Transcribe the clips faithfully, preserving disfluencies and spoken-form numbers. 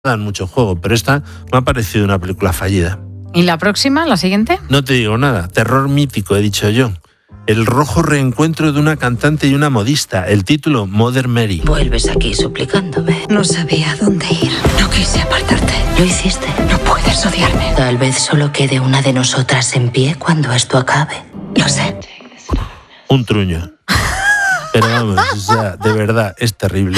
dan mucho juego, pero esta me ha parecido una película fallida. ¿Y la próxima, la siguiente? No te digo nada, terror mítico, he dicho yo. El rojo reencuentro de una cantante y una modista. El título, Mother Mary. Vuelves aquí suplicándome. No sabía dónde ir. No quise apartarte. Lo hiciste. No puedes odiarme. Tal vez solo quede una de nosotras en pie cuando esto acabe. Lo sé. Un truño. Pero vamos, o sea, de verdad, es terrible.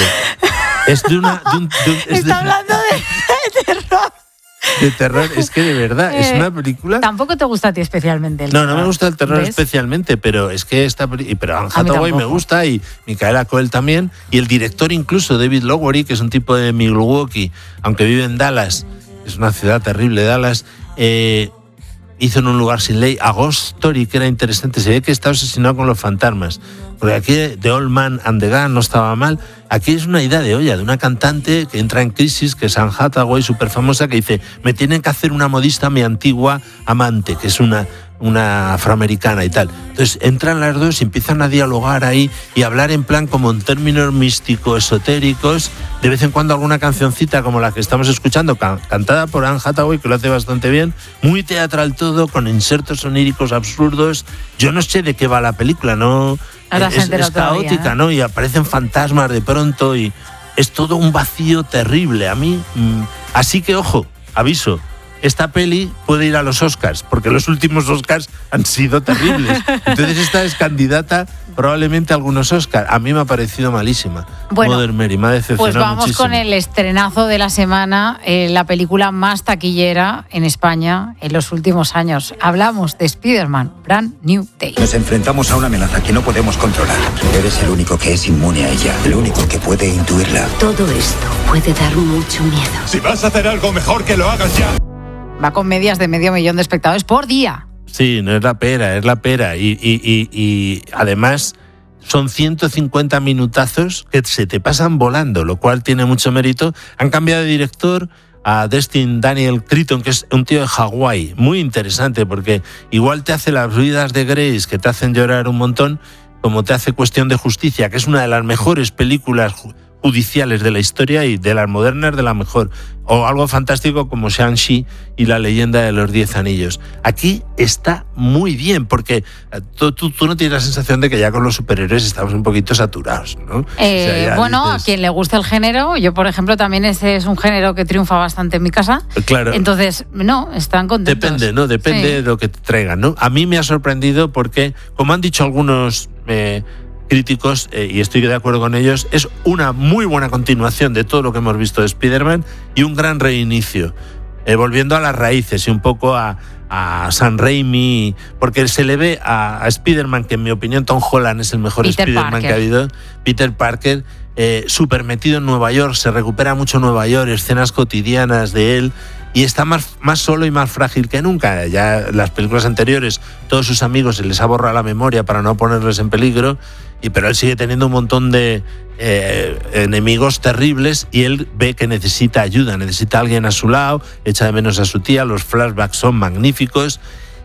Es de una... De un, de un, es Está de, hablando de, de terror. De terror, es que de verdad, Eh, es una película... Tampoco te gusta a ti especialmente el No, terror. no me gusta el terror ¿Ves? especialmente, pero es que esta peli- pero Anne A mí Hathaway me tampoco. gusta y Micaela Coel también, y el director incluso, David Lowery, que es un tipo de Milwaukee, aunque vive en Dallas, es una ciudad terrible, Dallas, eh, hizo En un lugar sin ley, A Ghost Story, que era interesante, se ve que está obsesionado con los fantasmas, porque aquí The Old Man and the Gun no estaba mal. Aquí es una idea de olla, de una cantante que entra en crisis, que es Anne Hathaway, súper famosa, que dice, me tienen que hacer una modista mi antigua amante, que es una, una afroamericana y tal. Entonces entran las dos y empiezan a dialogar ahí y a hablar en plan como en términos místicos, esotéricos, de vez en cuando alguna cancioncita como la que estamos escuchando, can- cantada por Anne Hathaway, que lo hace bastante bien, muy teatral todo, con insertos oníricos absurdos. Yo no sé de qué va la película, no... Ahora se Es, entera es todavía, caótica, ¿eh? ¿no? Y aparecen fantasmas de pronto y es todo un vacío terrible. A mí, mm, así que ojo, aviso, esta peli puede ir a los Oscars, porque los últimos Oscars han sido terribles. Entonces esta es candidata probablemente a algunos Oscars. A mí me ha parecido malísima. Bueno, Mother Mary, me ha decepcionado Pues vamos muchísimo. con el estrenazo de la semana, eh, la película más taquillera en España en los últimos años. Hablamos de Spider-Man, Brand New Day. Nos enfrentamos a una amenaza que no podemos controlar. Eres el único que es inmune a ella, el único que puede intuirla. Todo esto puede dar mucho miedo. Si vas a hacer algo, mejor que lo hagas ya. Va con medias de medio millón de espectadores por día. Sí, no es la pera, es la pera. Y, y, y, y además son ciento cincuenta minutazos que se te pasan volando, lo cual tiene mucho mérito. Han cambiado de director a Destin Daniel Cretton, que es un tío de Hawái. Muy interesante, porque igual te hace Las vidas de Grace, que te hacen llorar un montón, como te hace Cuestión de Justicia, que es una de las mejores películas ju- judiciales de la historia y de las modernas de la mejor. O algo fantástico como Shang-Chi y la leyenda de los Diez Anillos. Aquí está muy bien, porque tú, tú, tú no tienes la sensación de que ya con los superhéroes estamos un poquito saturados, ¿no? Eh, O sea, ya bueno, dices- a quien le gusta el género, yo por ejemplo también ese es un género que triunfa bastante en mi casa. Claro. Entonces, no, están contentos. Depende, ¿no? Depende Sí. de lo que te traigan, ¿no? A mí me ha sorprendido porque, como han dicho algunos eh, críticos, eh, y estoy de acuerdo con ellos, es una muy buena continuación de todo lo que hemos visto de Spider-Man y un gran reinicio, eh, volviendo a las raíces y un poco a, a Sam Raimi, porque se le ve a, a Spider-Man, que en mi opinión Tom Holland es el mejor Peter Spider-Man Parker. que ha habido, Peter Parker, eh, súper metido en Nueva York, se recupera mucho Nueva York, escenas cotidianas de él, y está más, más solo y más frágil que nunca. Ya las películas anteriores, todos sus amigos se les ha borrado la memoria para no ponerles en peligro, y pero él sigue teniendo un montón de eh, enemigos terribles y él ve que necesita ayuda, necesita a alguien a su lado, echa de menos a su tía, los flashbacks son magníficos.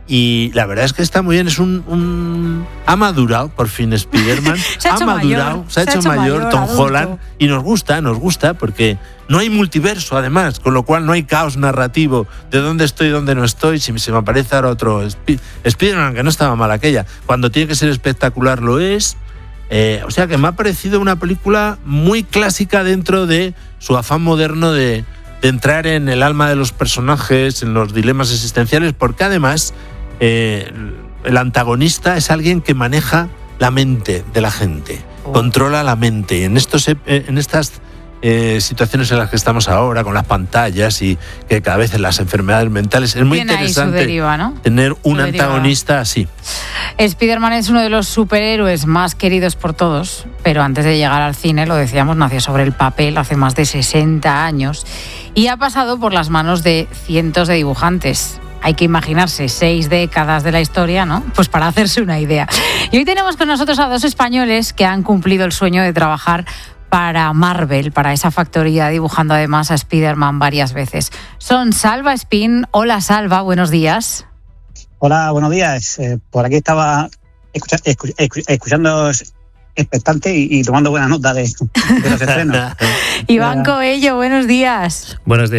Y la verdad es que está muy bien, es un... un... ha madurado por fin Spider-Man, Se ha ha hecho madurado, mayor, se ha hecho mayor Tom adulto. Holland, y nos gusta, nos gusta, porque no hay multiverso además, con lo cual no hay caos narrativo de dónde estoy y dónde no estoy, si se me aparece ahora otro Sp- Spider-Man, que no estaba mal aquella, cuando tiene que ser espectacular lo es. Eh, o sea que me ha parecido una película muy clásica dentro de su afán moderno de, de entrar en el alma de los personajes, en los dilemas existenciales, porque además eh, el antagonista es alguien que maneja la mente de la gente, Oh. controla la mente. En, estos, ep- en estas eh, situaciones en las que estamos ahora, con las pantallas y que cada vez en las enfermedades mentales, es muy Tiene ahí su interesante deriva, ¿no? tener un Su deriva. antagonista así. Spider-Man es uno de los superhéroes más queridos por todos, pero antes de llegar al cine, lo decíamos, nació sobre el papel hace más de sesenta años y ha pasado por las manos de cientos de dibujantes. Hay que imaginarse seis décadas de la historia, ¿no? Pues para hacerse una idea. Y hoy tenemos con nosotros a dos españoles que han cumplido el sueño de trabajar para Marvel, para esa factoría, dibujando además a Spider-Man varias veces. Son Salva Espín. Hola Salva, buenos días. Hola, buenos días. Eh, por aquí estaba escucha, escu, escu, escuchando expectante y, y tomando buena nota de, de los estrenos. Iván Coello, buenos días. Buenos días.